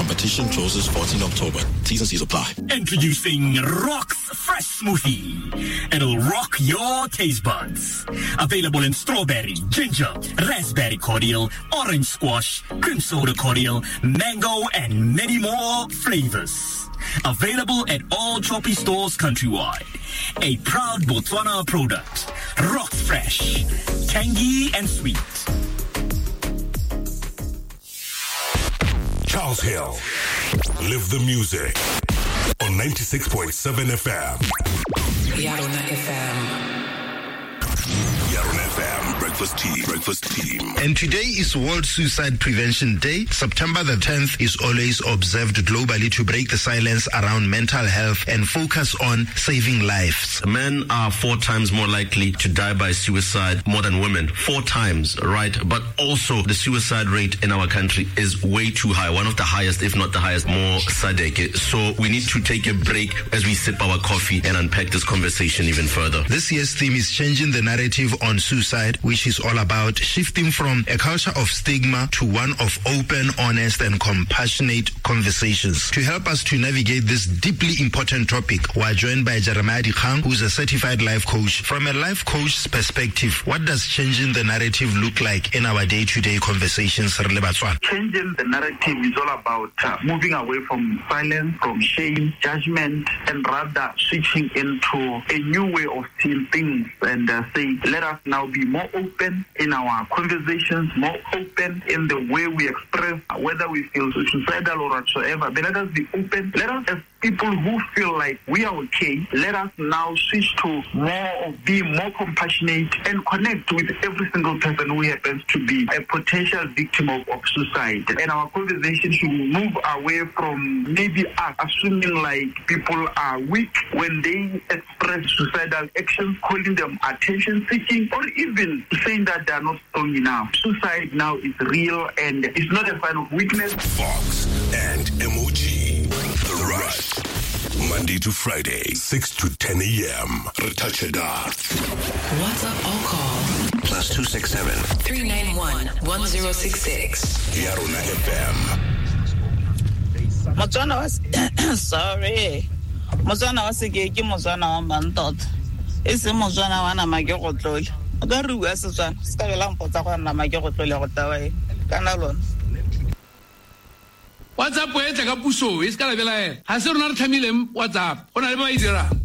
Competition closes 14 October. T's and C's apply. Introducing Rock's Fresh Smoothie. It'll rock your taste buds. Available in strawberry, ginger, raspberry cordial, orange squash, cream soda cordial, mango, and many more flavors. Available at all Choppy stores countrywide. A proud Botswana product. Rock's Fresh. Tangy and sweet. Charles Hill. Live the music on 96.7 FM. Yarona FM. Yarona FM, breakfast team. And today is World Suicide Prevention Day. September the 10th is always observed globally to break the silence around mental health and focus on saving lives. Men are 4 times more likely to die by suicide more than women. 4 times, right? But also the suicide rate in our country is way too high. One of the highest, if not the highest, more Sadek. So we need to take a break as we sip our coffee and unpack this conversation even further. This year's theme is changing the narrative on suicide, which is all about shifting from a culture of stigma to one of open, honest, and compassionate conversations. To help us to navigate this deeply important topic, we're joined by Jeremiah Dikgang, who's a certified life coach. From a life coach's perspective, what does changing the narrative look like in our day-to-day conversations? Changing the narrative is all about moving away from silence, from shame, judgment, and rather switching into a new way of seeing things and say, let us now be more open in our conversations, more open in the way we express whether we feel suicidal or whatsoever. But let us be open. Let us, as people who feel like we are okay, let us now switch to be more compassionate and connect with every single person who happens to be a potential victim of suicide. And our conversation should move away from maybe us assuming like people are weak when they express suicidal actions, calling them attention seeking, or even saying that they are not strong enough. Suicide now is real and it's not a sign of weakness. Fox and MOG. The Rush. Monday to Friday, 6 to 10 a.m. Retacheda. WhatsApp or call. +267 391 1066. Yarona FM. Motswana was sorry. Motswana was ke Motswana wa mantot. Ese Motswana wa na make go tlole. Ka re bua Setswana, ska bela mpotsa go na make go tlole go tawa e. Kana lona. WhatsApp e tla ka puso e ska la bela ena. Ha se rona re thamileng WhatsApp. Ona le ba e dira.